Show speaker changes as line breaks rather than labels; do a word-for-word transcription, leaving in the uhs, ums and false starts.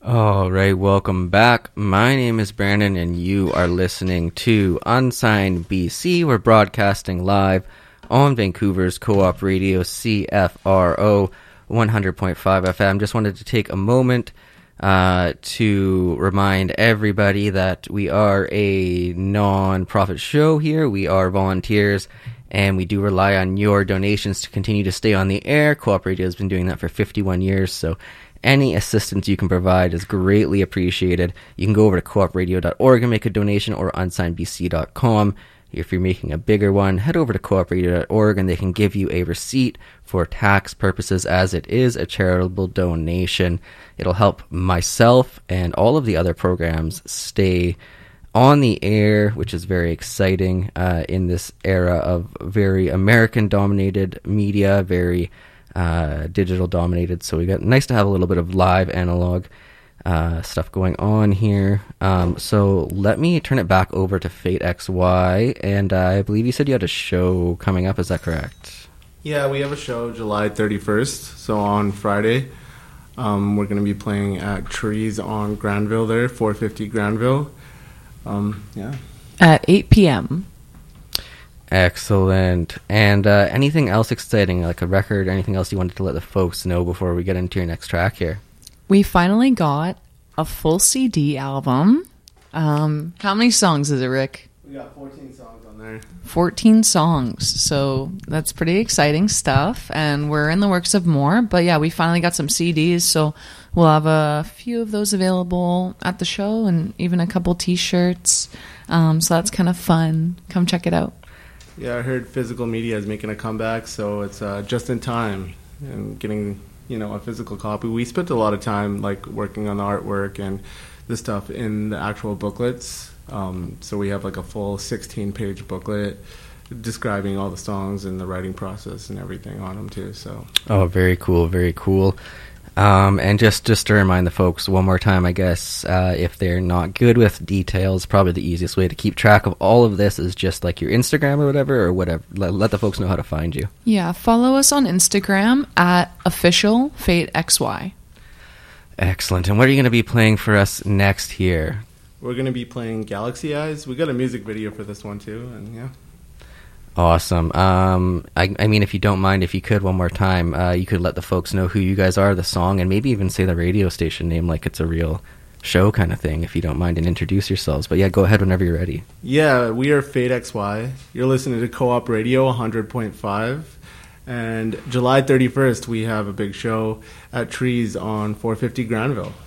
All right, welcome back. My name is Brandon, and you are listening to Unsigned B C. We're broadcasting live on Vancouver's Co-op Radio, C F R O one hundred point five F M. Just wanted to take a moment uh, to remind everybody that we are a non-profit show here. We are volunteers, and we do rely on your donations to continue to stay on the air. Co-op Radio has been doing that for fifty-one years, so any assistance you can provide is greatly appreciated. You can go over to co op radio dot org and make a donation, or unsigned b c dot com. If you're making a bigger one, head over to co op radio dot org and they can give you a receipt for tax purposes, as it is a charitable donation. It'll help myself and all of the other programs stay on the air, which is very exciting uh, in this era of very American-dominated media, very Uh, digital dominated, so we got nice to have a little bit of live analog uh, stuff going on here. Um, so let me turn it back over to Fate X Y, and uh, I believe you said you had a show coming up. Is that correct?
Yeah, we have a show July thirty-first, so on Friday. Um, we're going to be playing at Trees on Granville there, four fifty Granville. Um, yeah.
At eight p.m.
Excellent. And uh, anything else exciting, like a record, anything else you wanted to let the folks know before we get into your next track here?
We finally got a full C D album. Um, how many songs is it, Rick?
We got fourteen songs on there.
fourteen songs. So that's pretty exciting stuff. And we're in the works of more. But yeah, we finally got some C Ds. So we'll have a few of those available at the show, and even a couple t-shirts. Um, so that's kind of fun. Come check it out.
Yeah, I heard physical media is making a comeback, so it's uh, just in time and getting, you know, a physical copy. We spent a lot of time like working on the artwork and the stuff in the actual booklets. Um, so we have like a full sixteen-page booklet describing all the songs and the writing process and everything on them too. So.
Oh, very cool, very cool. Um, and just, just to remind the folks one more time, I guess, uh, if they're not good with details, probably the easiest way to keep track of all of this is just like your Instagram or whatever, or whatever. Let, let the folks know how to find you.
Yeah, follow us on Instagram at official Fate X Y.
Excellent. And what are you going to be playing for us next here?
We're going to be playing Galaxy Eyes. We got a music video for this one too, and yeah.
Awesome. Um, I, I mean, if you don't mind, if you could one more time, uh, you could let the folks know who you guys are, the song, and maybe even say the radio station name like it's a real show kind of thing, if you don't mind, and introduce yourselves. But yeah, go ahead whenever you're ready.
Yeah, we are Fate X Y. You're listening to Co-op Radio one hundred point five. And July thirty-first, we have a big show at Trees on four fifty Granville.